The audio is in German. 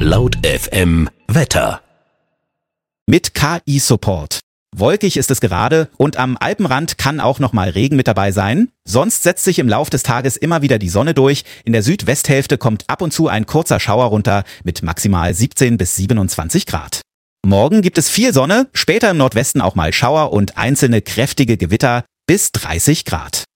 Laut FM Wetter. Mit KI-Support. Wolkig ist es gerade und am Alpenrand kann auch noch mal Regen mit dabei sein. Sonst setzt sich im Lauf des Tages immer wieder die Sonne durch. In der Südwesthälfte kommt ab und zu ein kurzer Schauer runter mit maximal 17 bis 27 Grad. Morgen gibt es viel Sonne, später im Nordwesten auch mal Schauer und einzelne kräftige Gewitter bis 30 Grad.